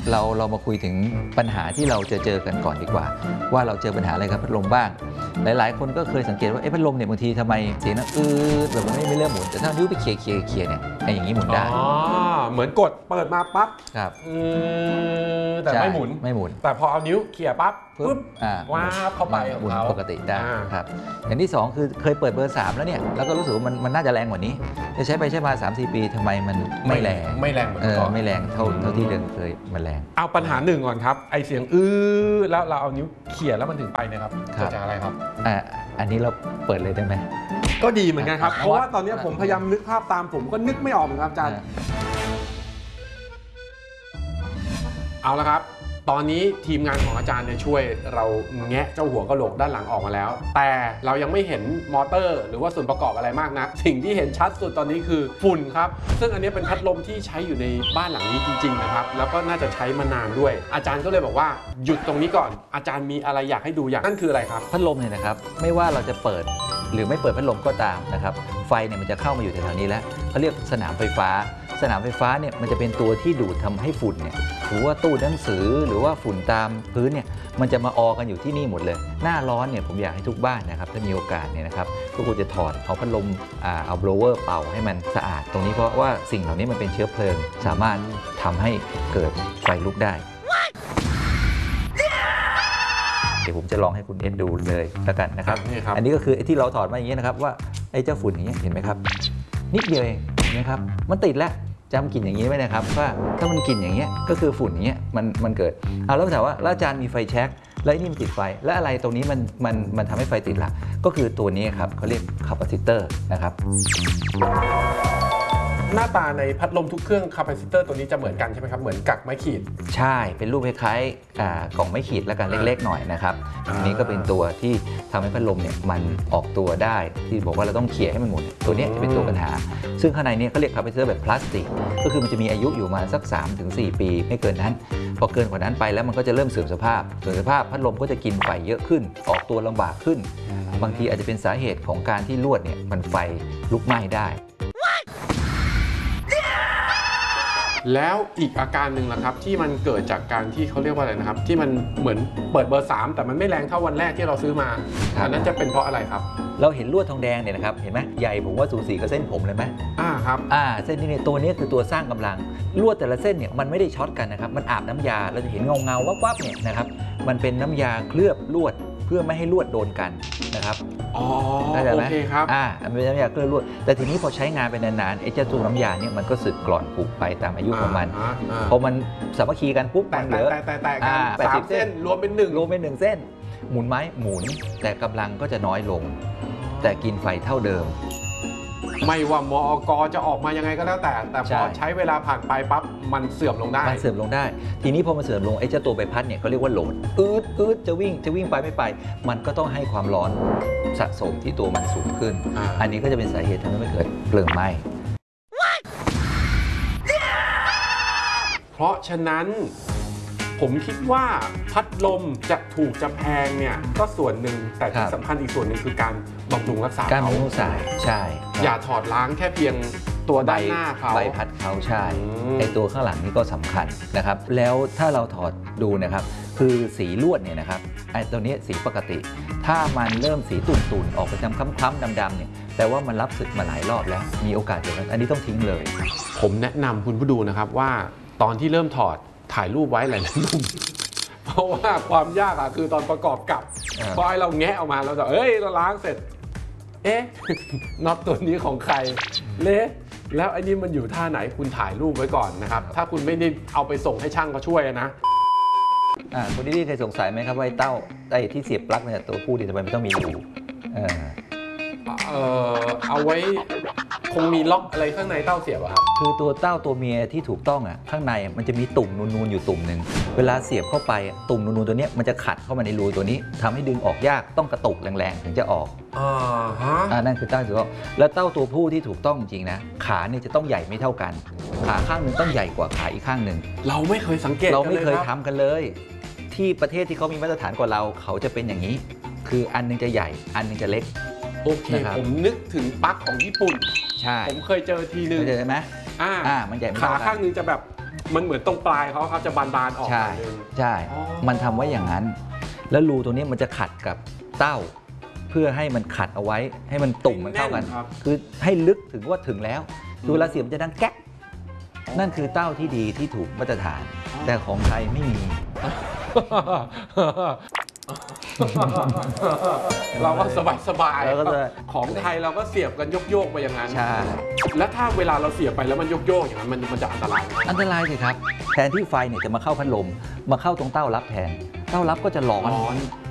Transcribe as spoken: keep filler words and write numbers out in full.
เราเรามาคุยถึงปัญหาที่เราจะเจอกันก่อนดีกว่าว่าเราเจอปัญหาอะไรกับพัดลมบ้างหลายๆคนก็เคยสังเกตว่าไอ้พัดลมเนี่ยบางทีทำไมเสียงอืดแบบมันไม่ไม่เริ่มหมุนแต่ถ้านิ้วไปเขี่ยเขี่ยเขี่ยเนี่ยไอ้อย่างนี้หมุนได้อ๋อเหมือนกดเปิดมาปั๊บครับแต่ไม่หมุนไม่หมุนแต่พอเอานิ้วเขี่ยปั๊บปุ๊บว้าเข้าไปหมุนปกติได้ครับอย่างที่สองคือเคยเปิดเบอร์สามแล้วเนี่ยแล้วก็รู้สึกว่ามันมันน่าจะแรงกว่านี้จะใช้ไปใช้มา สามสี่ ปีทำไมมันไม่แรงไม่แรงเหมือนก่อนไม่แรงเท่าเท่าที่เดิมเคยมันแรงเอาปัญหาหนึ่งก่อนครับไอเสียงอื้อแล้วเราเอานิ้วเขี่ยแล้วมันถึงไปนะครับเกิดจากอะไรครับอ่าอันนี้เราเปิดเลยได้ไหมก็ดีเหมือนกันครับเพราะว่าตอนนี้ผมพยายามนึกภาพตามผมก็นึกไม่ออกเหมือนกันอาจารย์เอาละครับตอนนี้ทีมงานของอาจารย์เนี่ยช่วยเราแงะเจ้าหัวกะโหลกด้านหลังออกมาแล้วแต่เรายังไม่เห็นมอเตอร์หรือว่าส่วนประกอบอะไรมากนะสิ่งที่เห็นชัดสุดตอนนี้คือฝุ่นครับซึ่งอันนี้เป็นพัดลมที่ใช้อยู่ในบ้านหลังนี้จริงๆนะครับแล้วก็น่าจะใช้มานานด้วยอาจารย์ก็เลยบอกว่าหยุดตรงนี้ก่อนอาจารย์มีอะไรอยากให้ดูอย่างนั่นคืออะไรครับพัดลมเนี่ยนะครับไม่ว่าเราจะเปิดหรือไม่เปิดพัดลมก็ตามนะครับไฟเนี่ยมันจะเข้ามาอยู่แถวๆนี้แล้วเขาเรียกสนามไฟฟ้าสนามไฟฟ้าเนี่ยมันจะเป็นตัวที่ดูดทำให้ฝุ่นเนี่ยหรือว่าตู้หนังสือหรือว่าฝุ่นตามพื้นเนี่ยมันจะมาออกันอยู่ที่นี่หมดเลยหน้าร้อนเนี่ยผมอยากให้ทุกบ้านนะครับถ้ามีโอกาสเนี่ยนะครับก็ควรจะถอดเอาพัดลมเอาโบลเวอร์เป่าให้มันสะอาดตรงนี้เพราะว่าสิ่งเหล่านี้มันเป็นเชื้อเพลิงสามารถทำให้เกิดไฟลุกได้เดี๋ยวผมจะลองให้คุณเอ็ดดูเลยแล้วกันนะครับอันนี้ก็คือที่เราถอดมาอย่างนี้นะครับว่าไอ้เจ้าฝุ่นอย่างนี้เห็นไหมครับนิดเดียวเองนะครับมันติดแล้วจำกลิ่นอย่างนี้ไว้นะครับว่าถ้ามันกลิ่นอย่างเงี้ยก็คือฝุ่นอย่างเงี้ยมันมันเกิดเอาแล้วถามว่าแล้วอาจารย์มีไฟแช็กแล้วนี่มันติดไฟแล้วอะไรตรงนี้มันมันมันทำให้ไฟติดละก็คือตัวนี้ครับเขาเรียกคาปาซิเตอร์นะครับหน้าตาในพัดลมทุกเครื่องคาปาซิเตอร์ตัวนี้จะเหมือนกันใช่ไหมครับเหมือนกักไม้ขีดใช่เป็นรูปคล้ายๆกล่องไม้ขีดแล้วกันเล็กๆหน่อยนะครับอันนี้ก็เป็นตัวที่ทำให้พัดลมเนี่ยมันออกตัวได้ที่บอกว่าเราต้องเขี่ยให้มันหมุนตัวนี้จะเป็นตัวปัญหาซึ่งข้างในนี้เขาเรียกคาปาซิเตอร์แบบพลาสติกก็คือมันจะมีอายุอยู่มาสัก สามถึงสี่ ปีไม่เกินนั้นพอเกินกว่านั้นไปแล้วมันก็จะเริ่มเสื่อมสภาพเสื่อมสภาพพัดลมก็จะกินไฟเยอะขึ้นออกตัวลำบากขึ้นบางทีอาจจะเป็นสาเหตุของการที่ลวดเนี่ยมันไฟลุกไหม้ได้แล้วอีกอาการหนึ่งล่ะครับที่มันเกิดจากการที่เขาเรียกว่าอะไรนะครับที่มันเหมือนเปิดเบอร์สามแต่มันไม่แรงเท่าวันแรกที่เราซื้อมาอันนั้นจะเป็นเพราะอะไรครับเราเห็นลวดทองแดงเนี่ยนะครับเห็นไหมใหญ่ผมว่าสูสีกับเส้นผมเลยไหมอ่าครับอ่าเส้นนี้เนี่ยตัวนี้คือตัวสร้างกำลังลวดแต่ละเส้นเนี่ยมันไม่ได้ช็อตกันนะครับมันอาบน้ำยาเราจะเห็นเงาเงาวับวับเนี่ยนะครับมันเป็นน้ำยาเคลือบลวดเพื่อไม่ให้ลวดโดนกันนะครับอ๋อโอเคครับอ่ามันเป็นน้ำยาเคลือบลวดแต่ทีนี้พอใช้งานไปนานๆไอ้เจ้าตัวน้ำยาเนี่ยมันก็สึกกร่อนผุไปตามอายุของมันพอมันสามัคคีกันปุ๊บมันเหลือแปดสิบเส้นรวมเป็นหนึ่งรวมเป็นหนึ่งเส้นหมุนไม้หมุนแต่กำลังก็จะน้อยลงแต่กินไฟเท่าเดิมไม่ว่ามอกจะออกมายังไงก็แล้วแต่แต่พอใช้เวลาผ่านไปปั๊บมันเสื่อมลงได้มันเสื่อมลงได้ทีนี้พอมันเสื่อมลงไอ้เจ้าตัวใบพัดเนี่ยเขาเรียกว่าโหลดอืดอืดจะวิ่งจะวิ่งไปไม่ไปมันก็ต้องให้ความร้อนสะสมที่ตัวมันสูงขึ้น อ, อันนี้ก็จะเป็นสาเหตุทำให้เกิดเพลิงไหม้เพราะฉะนั้นผมคิดว่าพัดลมจะถูกจะแพงเนี่ยก็ส่วนหนึ่งแต่ที่สำคัญอีกส่วนหนึ่งคือการบำรุงรักษาการบำรุงสายใช่อย่าถอดล้างแค่เพียงตัวด้านหน้าเขาใบพัดเขาใช่ไอตัวข้างหลังนี่ก็สำคัญนะครับแล้วถ้าเราถอดดูนะครับคือสีลวดเนี่ยนะครับไอตัวนี้สีปกติถ้ามันเริ่มสีตุ่นๆออกไปทำคล้ำๆดำๆเนี่ยแต่ว่ามันรับศึกมาหลายรอบแล้วมีโอกาสเกิดอันนี้ต้องทิ้งเลยผมแนะนำคุณผู้ดูนะครับว่าตอนที่เริ่มถอดถ่ายรูปไว้หลายๆรูปเพราะว่าความยากอะคือตอนประกอบกับพอไอเราแงะออกมาเราจะเอ้ยเราล้างเสร็จเอ๊ะน็อตตัวนี้ของใครเละแล้วไอ้นี่มันอยู่ท่าไหนคุณถ่ายรูปไว้ก่อนนะครับถ้าคุณไม่ได้เอาไปส่งให้ช่างเขาช่วยนะอ่าคุณที่เคยสงสัยไหมครับว่าไอ้เต้าไอ้ที่เสียบปลั๊กเนี่ยตัวผู้ดีทำไมมันต้องมีรูเออเออเอาไว้คงมีล็อกอะไรข้างในเต้าเสียบอะครับคือตัวเต้าตัวเมียที่ถูกต้องอ่ะข้างในมันจะมีตุ่มนูนๆอยู่ตุ่มหนึ่งเวลาเสียบเข้าไปตุ่มนูนๆตัวนี้มันจะขัดเข้ามาในรูตัวนี้ทำให้ดึงออกยากต้องกระตุกแรงๆถึงจะออกอ่าฮะอ่านั่นคือเต้าถูกต้องแล้วเต้าตัวผู้ที่ถูกต้องจริงนะขาเนี่ยจะต้องใหญ่ไม่เท่ากันขาข้างหนึ่งต้องใหญ่กว่าขาอีกข้างหนึ่งเราไม่เคยสังเกตเราไม่เคยทำกันเลยที่ประเทศที่เขามีมาตรฐานกว่าเราเขาจะเป็นอย่างนี้คืออันนึงจะใหญ่อันนึงจะเล็กโอเคผมนึกถึงปลั๊กของญี่ปุ่นใช่ผมเคยเจอทีนึงเจอไหมอ่าอ่ามันใหญ่ขาข้างนึงจะแบบมันเหมือนตรงปลายเขาเขาจะบานๆออกใช่หน่อยนึงใช่อ๋อมันทำไว้อย่างนั้น แล้วรูตรงนี้มันจะขัดกับเต้า เพื่อให้มันขัดเอาไว้ให้มันตุ่มมันเข้ากันครับคือให้ลึกถึงว่าถึงแล้วดูเวลาเสียบมันจะดังแก๊กนั่นคือเต้าที่ดีที่ถูกมาตรฐาน แต่ของไทยไม่มีเราก็สบายสบายๆเราก็จะของไทยเราก็เสียบกันโยกๆไปอย่างนั้นใช่แล้วถ้าเวลาเราเสียบไปแล้วมันโยกๆอย่างนั้นมันมันจะอันตรายไหมอันตรายสิครับ แทนที่ไฟเนี่ยจะมาเข้าพัดลม มาเข้าตรงเต้ารับแทน เต้ารับก็จะร้อนร้อน